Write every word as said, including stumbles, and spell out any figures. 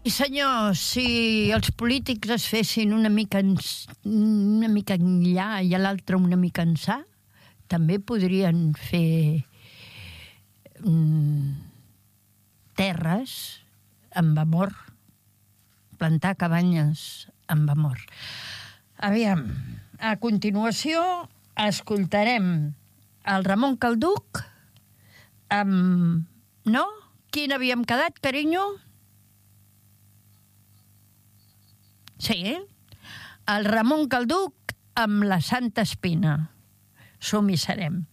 I senyors, si els polítics es fessin una mica, una mica enllà i l'altre una mica ençà, també podrien fer mm, terres amb amor, plantar cabanyes amb amor. Aviam, a continuació escoltarem el Ramon Calduch amb... No? Quin havíem quedat, carinyo? Sí, el Ramon Calduch amb la Santa Espina. Som-hi serem.